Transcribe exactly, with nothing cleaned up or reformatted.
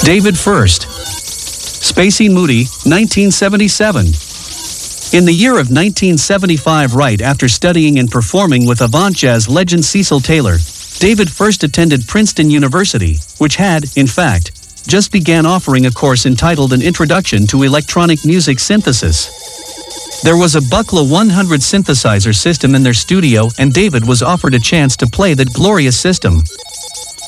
David First. Spacey Moody, nineteen seventy-seven. In the year of nineteen seventy-five, right after studying and performing with avant jazz legend Cecil Taylor, David First attended Princeton University, which had, in fact, just began offering a course entitled An Introduction to Electronic Music Synthesis. There was a Buchla one hundred synthesizer system in their studio, and David was offered a chance to play that glorious system.